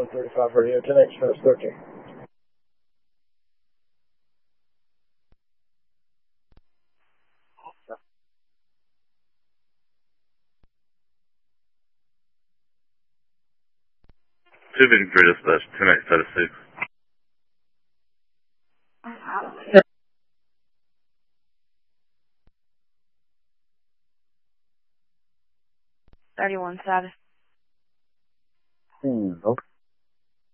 135 radio, 10H, Fast 13. Two Vision 3 dispatch, 10H, status 6. 31 status. Okay.